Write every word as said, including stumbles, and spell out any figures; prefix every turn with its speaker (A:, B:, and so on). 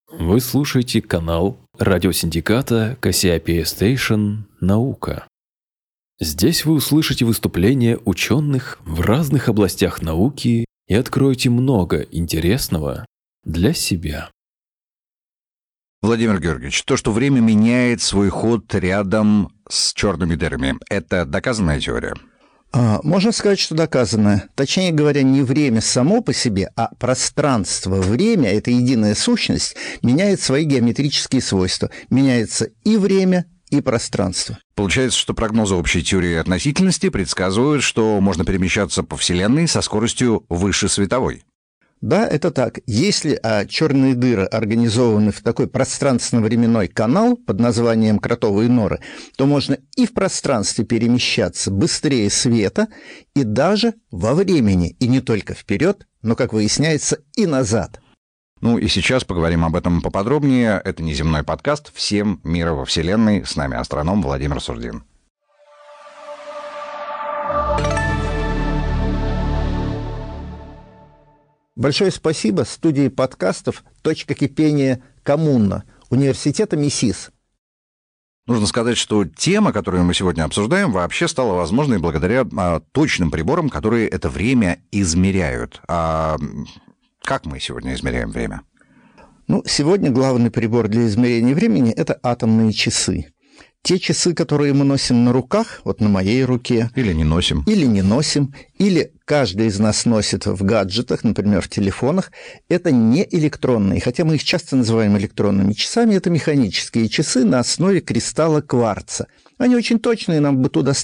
A: Вы слушаете канал радиосиндиката Кассиопея Station «Наука». Здесь вы услышите выступления ученых в разных областях науки и откроете много интересного для себя.
B: Владимир Георгиевич, то, что время меняет свой ход рядом с черными дырами, это доказанная теория?
C: А, можно сказать, что доказано. Точнее говоря, не время само по себе, а пространство-время, это единая сущность, меняет свои геометрические свойства. Меняется и время, и пространство.
B: Получается, что прогнозы общей теории относительности предсказывают, что можно перемещаться по Вселенной со скоростью выше световой.
C: Да, это так. Если а, черные дыры организованы в такой пространственно-временной канал под названием кротовые норы, то можно и в пространстве перемещаться быстрее света, и даже во времени, и не только вперед, но, как выясняется, и назад.
B: Ну и сейчас поговорим об этом поподробнее. Это неземной подкаст «Всем мира во Вселенной». С нами астроном Владимир Сурдин.
C: Большое спасибо студии подкастов «Точка кипения Коммуна» Университета МИСИС.
B: Нужно сказать, что тема, которую мы сегодня обсуждаем, вообще стала возможной благодаря а, точным приборам, которые это время измеряют. А как мы сегодня измеряем время?
C: Ну, сегодня главный прибор для измерения времени – это атомные часы. Те часы, которые мы носим на руках, вот на моей руке.
B: Или не носим.
C: Или не носим. Или каждый из нас носит в гаджетах, например, в телефонах. Это не электронные, хотя мы их часто называем электронными часами. Это механические часы на основе кристалла кварца. Они очень точные, нам бы туда